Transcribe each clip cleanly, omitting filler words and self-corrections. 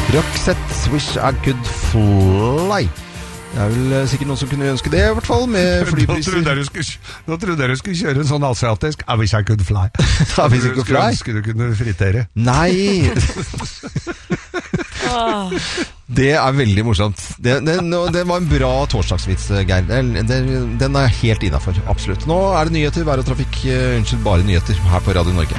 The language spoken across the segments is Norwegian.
Roxette, Wish I Could Fly. Det vel sikkert noen som kunne ønske det, I hvert fall, med flypriser. Nå trodde jeg du skulle kjøre en sånn asiatisk I wish I could fly. I wish I could fly? Skulle du kunne fritere. Nei! Det veldig morsomt. Det var en bra torsdagsvits, Geir. Den helt innenfor, absolutt. Nå det nyheter, vær og trafikk. Unnskyld, bare nyheter her på Radio Norge.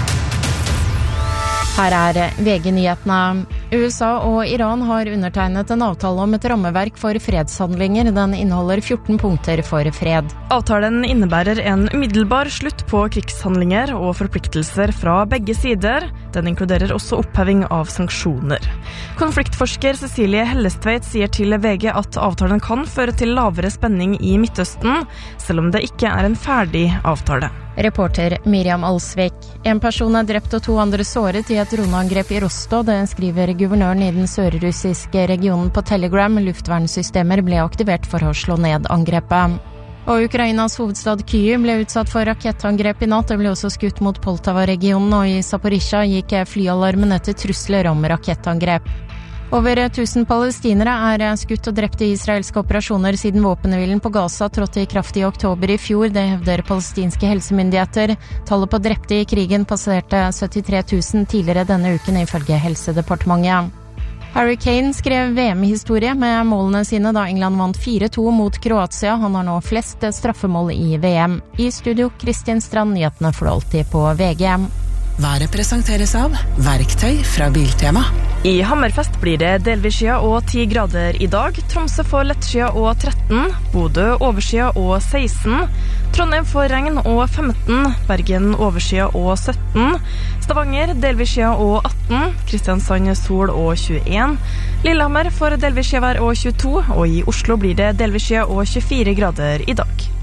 Her VG-nyhetene. USA og Iran har undertegnet en avtale om et rammeverk for fredshandlinger. Den inneholder 14 punkter for fred. Avtalen innebærer en umiddelbar slutt på krigshandlinger og forpliktelser fra begge sider. Den inkluderer også oppheving av sanksjoner. Konfliktforsker Cecilie Hellestveit sier til VG at avtalen kan føre til lavere spenning I Midtøsten, selv om det ikke en ferdig avtale. Reporter Miriam Alsvik. En person drept og 2 andre såret I et droneangrep I Rostov. Det skriver guvernøren I den sørrussiske regionen på Telegram. Luftvernsystemer ble aktivert for å slå ned angrepet. Og Ukrainas hovedstad Kyiv ble utsatt for rakettangrep I natt. Det ble også skutt mot Poltava-regionen, og I Zaporizjzja gikk flyalarmen etter trusler om rakettangrep. Over 1000 palestinere skutt og drept I israelske operasjoner siden våpenhvilen på Gaza trådte I kraft I oktober I fjor. Det hevder palestinske helsemyndigheter. Tallet på drepte I krigen passerte 73 000 tidligere denne uken ifølge Helsedepartementet. Harry Kane skrev VM-historie med målene sine da England vant 4-2 mot Kroatia. Han har nå flest straffemål I VM. I studio, Kristin Strand, nyhetene får du alltid på VG. Været presenteres av Verktøy fra Biltema. I Hammerfest blir det delvis skya og 10 grader I dag. Tromsø får lettskya og 13. Bodø overskya og 16. Trondheim får regn og 15. Bergen overskya og 17. Stavanger delvis skya og 18. Kristiansand sol og 21. Lillehammer får delvis skya og 22. Og I Oslo blir det delvis skya og 24 grader I dag.